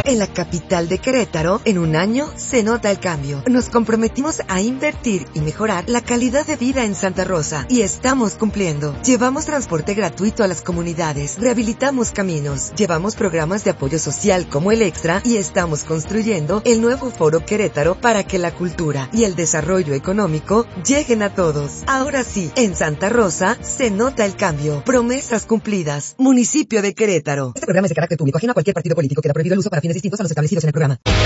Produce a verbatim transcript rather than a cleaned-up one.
En la capital de Querétaro, en un año, se nota el cambio. Nos comprometimos a invertir y mejorar la calidad de vida en Santa Rosa. Y estamos cumpliendo. Llevamos transporte gratuito a las comunidades. Rehabilitamos caminos. Llevamos programas de apoyo social como el Extra. Y estamos construyendo el nuevo Foro Querétaro para que la cultura y el desarrollo económico lleguen a todos. Ahora sí, en Santa Rosa, se nota el cambio. Promesas cumplidas. Municipio de Querétaro. Este programa es de carácter público, ajeno a cualquier partido político. Queda prohibido el uso para fines distintos a los establecidos en el programa.